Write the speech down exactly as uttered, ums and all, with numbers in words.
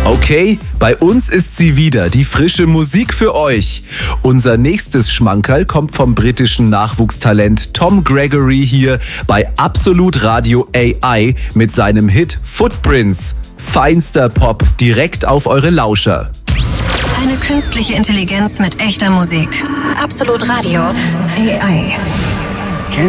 Okay, bei uns ist sie wieder, die frische Musik für euch. Unser nächstes Schmankerl kommt vom britischen Nachwuchstalent Tom Gregory hier bei Absolut Radio A I mit seinem Hit Footprints. Feinster Pop direkt auf eure Lauscher. Eine künstliche Intelligenz mit echter Musik. Absolut Radio A I.